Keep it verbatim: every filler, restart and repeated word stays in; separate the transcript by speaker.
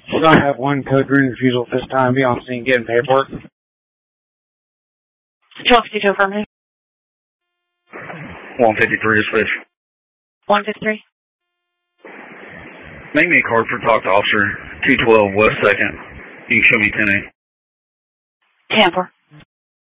Speaker 1: Should I have one code green refusal this time? Be on scene getting paperwork.
Speaker 2: twelve fifty-two affirmative.
Speaker 3: one fifty-three to switch.
Speaker 2: one fifty-three.
Speaker 3: Make me a card for talk to officer two twelve West second. You can show me ten A.
Speaker 2: ten four.